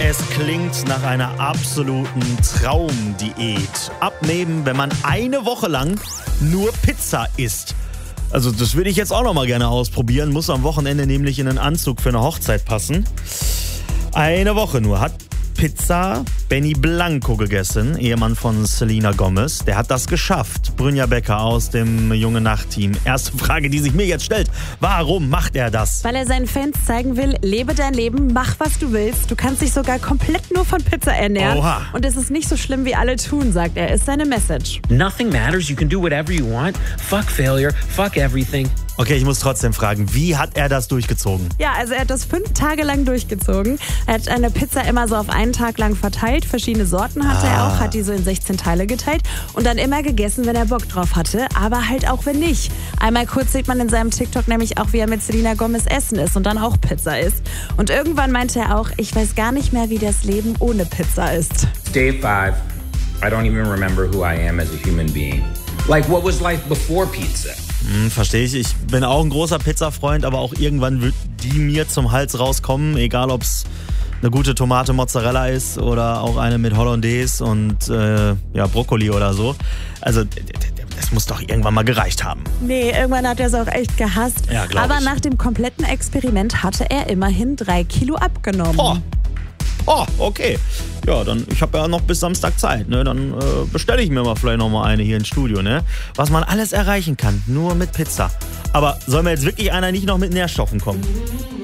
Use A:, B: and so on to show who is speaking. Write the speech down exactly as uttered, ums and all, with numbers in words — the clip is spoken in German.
A: Es klingt nach einer absoluten Traumdiät. Abnehmen, wenn man eine Woche lang nur Pizza isst. Also das würde ich jetzt auch noch mal gerne ausprobieren. Muss am Wochenende nämlich in einen Anzug für eine Hochzeit passen. Eine Woche nur hat Pizza Benny Blanco gegessen, Ehemann von Selena Gomez. Der hat das geschafft. Brynja Becker aus dem Junge Nacht-Team. Erste Frage, die sich mir jetzt stellt. Warum macht er das?
B: Weil er seinen Fans zeigen will, lebe dein Leben, mach was du willst. Du kannst dich sogar komplett nur von Pizza ernähren.
A: Oha.
B: Und es ist nicht so schlimm, wie alle tun, sagt er. Ist seine Message.
C: Nothing matters. You can do whatever you want. Fuck failure. Fuck everything.
A: Okay, ich muss trotzdem fragen, wie hat er das durchgezogen?
B: Ja, also er hat das fünf Tage lang durchgezogen. Er hat eine Pizza immer so auf einen Tag lang verteilt. Verschiedene Sorten hatte
A: Ah.
B: er auch, hat die so in sechzehn Teile geteilt. Und dann immer gegessen, wenn er Bock drauf hatte. Aber halt auch, wenn nicht. Einmal kurz sieht man in seinem TikTok nämlich auch, wie er mit Selena Gomez essen ist und dann auch Pizza isst. Und irgendwann meinte er auch, ich weiß gar nicht mehr, wie das Leben ohne Pizza ist.
D: Day five, I don't even remember who I am as a human being. Like, what was life before pizza?
A: Hm, verstehe ich. Ich bin auch ein großer Pizza-Freund, aber auch irgendwann wird die mir zum Hals rauskommen, egal ob es eine gute Tomate Mozzarella ist oder auch eine mit Hollandaise und äh, ja, Brokkoli oder so. Also das muss doch irgendwann mal gereicht haben.
B: Nee, irgendwann hat er es auch echt gehasst.
A: Ja, glaub
B: Aber
A: ich.
B: nach dem kompletten Experiment hatte er immerhin drei Kilo abgenommen.
A: Oh, oh okay. Ja, dann, ich habe ja noch bis Samstag Zeit, ne? Dann äh, bestelle ich mir mal vielleicht noch mal eine hier ins Studio, ne? Was man alles erreichen kann, nur mit Pizza. Aber soll mir jetzt wirklich einer nicht noch mit Nährstoffen kommen?